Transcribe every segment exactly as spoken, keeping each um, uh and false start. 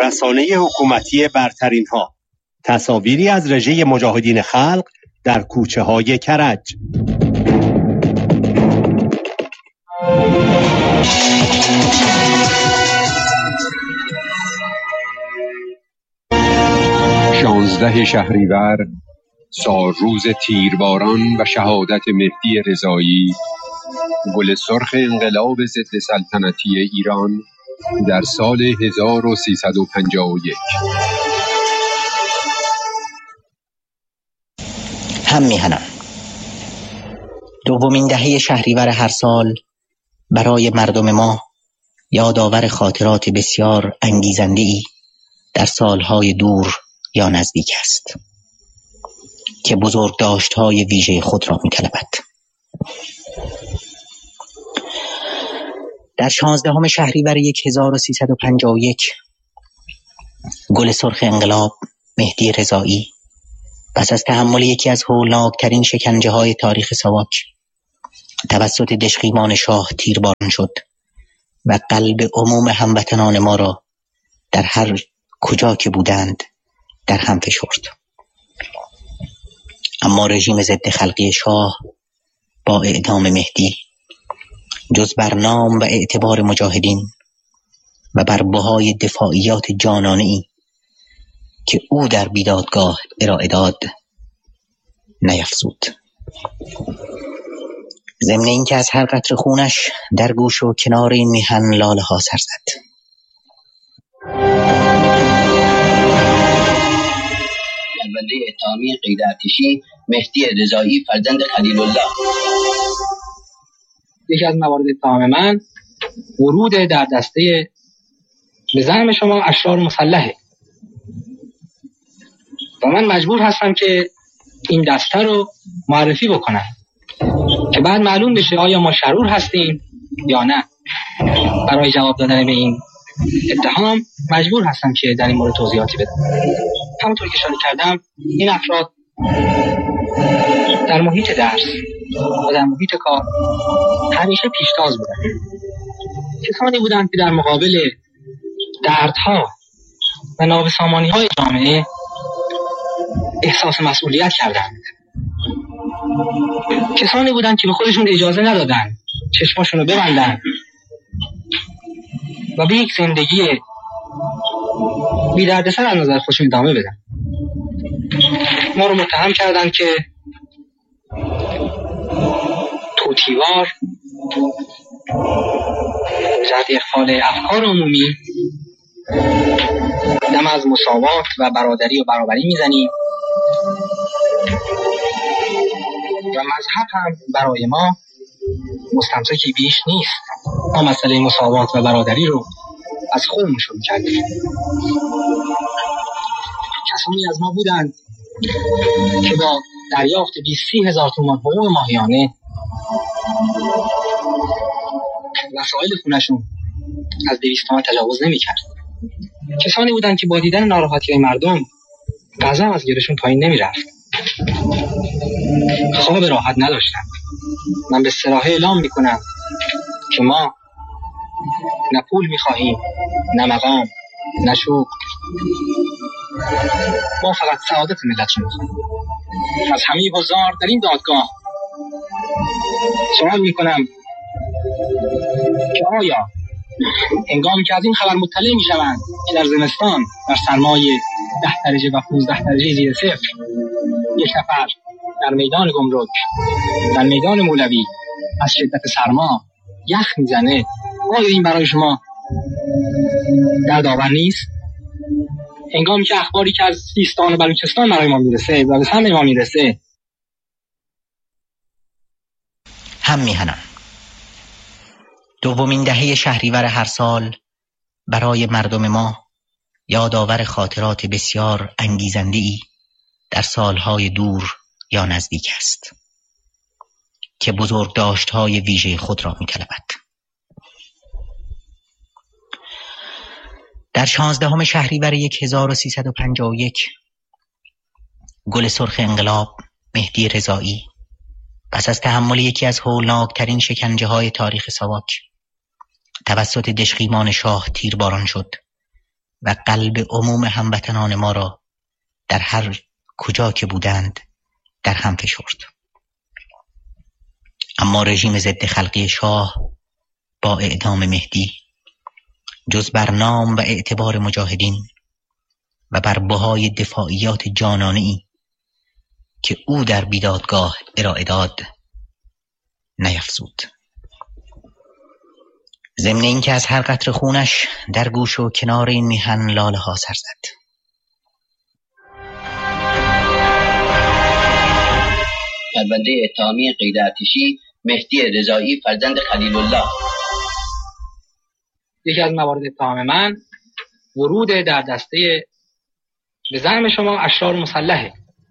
رسانه حکومتی برترین ها، تصاویری از رژه مجاهدین خلق در کوچه های کرج. شانزده شهریور، سالروز تیرباران و شهادت مهدی رضایی، گل سرخ انقلاب ضد سلطنتی ایران در سال هزار و سیصد و پنجاه و یک. هم میهنم. دومین دهه شهریور هر سال برای مردم ما یادآور خاطرات بسیار انگیزنده‌ای در سالهای دور یا نزدیک است که بزرگداشت‌های ویژه خود را می‌طلبد. در شانزدهم شهریور هزار و سیصد و پنجاه و یک گل سرخ انقلاب مهدی رضایی پس از تحمل یکی از هولناکترین شکنجه‌های تاریخ ساواک توسط دژخیمان شاه تیرباران شد و قلب عموم هموطنان ما را در هر کجا که بودند در هم فشرد. اما رژیم ضد خلقی شاه با اعدام مهدی جز بر نام و اعتبار مجاهدین و بر بهای دفاعیات جانانه‌ای که او در بیدادگاه ارائه داد نیفزود. ضمن این که از هر قطره خونش در گوش و کنار این میهن لاله ها سر زد. گردنده اتهامی غیر ارتشی مهدی رضایی فرزند خلیل الله. یکی از موارد اتهام من ورود در دسته به زعم شما اشرار مسلحه و من مجبور هستم که این دسته رو معرفی بکنم که بعد معلوم بشه آیا ما شرور هستیم یا نه. برای جواب دادن به این اتهام مجبور هستم که در این مورد توضیحاتی بدم. همونطور که اشاره کردم این افراد در محیط درس و در محیط کار همیشه پیشتاز بودند. کسانی بودند که در مقابل دردها و نابسامانی‌های جامعه احساس مسئولیت کردند. کسانی بودند که به خودشون اجازه ندادند چشماشون رو ببندن و به یک زندگی بی دردسر از نظر خودشون ادامه بدن. ما رو متهم کردند که توتیوار جهت اخفال افکار عمومی دم از مساوات و برادری و برابری میزنیم و مذهب هم برای ما مستمسکی بیش نیست. ما مسئله مساوات و برادری رو از خودمون شروع کردیم. کسانی از ما بودند که با دریافت بیست سی هزار تومان حقوق ماهیانه وسایل خونشون از دویست تومان تجاوز نمی کرد. کسانی بودند که با دیدن ناراحتی های مردم غذا از گیرشون پایین نمی رفت. خواب راحت نداشتن. من به صراحه اعلام می کنم که ما نه پول می خواهیم، نه مقام، نه شوق. ما فقط سعادت ملت رو می خواهیم. از همه حضار در این دادگاه سوال می کنم که آیا هنگامی که از این خبر مطلع می شوند که در زمستان در سرمای ده درجه و پانزده درجه زیر صفر یک نفر در میدان گمرک در میدان مولوی از شدت سرما یخ میزنه، آیا این برای شما دردآور نیست؟ هنگامی که اخباری که از سیستان و بلوچستان برای ما میرسه و به سمع ما میرسه. هم میهنم. دومین دهه شهریور هر سال برای مردم ما یادآور خاطرات بسیار انگیزنده‌ای در سالهای دور یا نزدیک است که بزرگداشت‌های ویژه خود را می‌طلبد. در شانزدهم شهریور هزار و سیصد و پنجاه و یک گل سرخ انقلاب مهدی رضایی پس از تحمل یکی از هولناکترین شکنجه‌های تاریخ ساواک توسط دژخیمان شاه تیرباران شد و قلب عموم هموطنان ما را در هر کجا که بودند در هم فشرد. اما رژیم ضد خلقی شاه با اعدام مهدی جز بر نام و اعتبار مجاهدین و بر بهای دفاعیات جانانه‌ای که او در بیدادگاه ارائه داد نیفزود. ضمن این که از هر قطره خونش در گوش و کنار این میهن لاله ها سر زد. پرونده اتهامی قید ارتشی مهدی رضایی فرزند خلیل الله. یکی از موارد اتهام من ورود در دسته به زعم شما اشرار مسلحه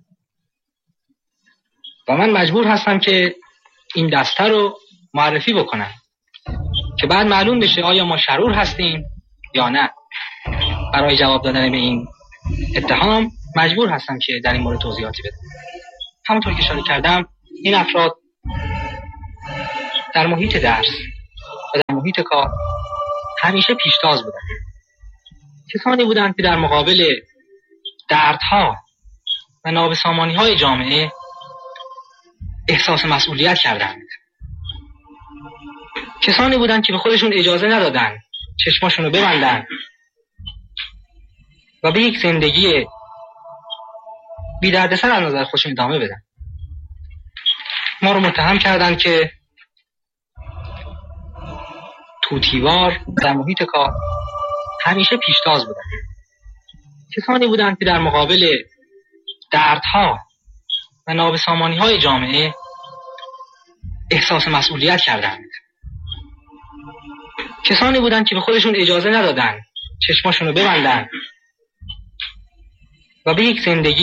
و من مجبور هستم که این دسته رو معرفی بکنم که بعد معلوم بشه آیا ما شرور هستیم یا نه. برای جواب دادن به این اتهام مجبور هستم که در این مورد توضیحاتی بدم. همونطور که اشاره کردم این افراد در محیط درس و در محیط کار همیشه پیشتاز بودند. کسانی بودند که در مقابل دردها و نابسامانی‌های جامعه احساس مسئولیت کردند. کسانی بودند که به خودشون اجازه ندادند چشماشون رو ببندن و به یک زندگی بی دردسر از نظر خودشون ادامه بدن. ما رو متهم کردند که توتیوار در محیط کار همیشه پیشتاز بودند. کسانی بودند که در مقابل دردها و نابسامانی‌های جامعه احساس مسئولیت کردند. کسانی بودند که به خودشون اجازه ندادند چشماشون رو ببندن و به یک زندگی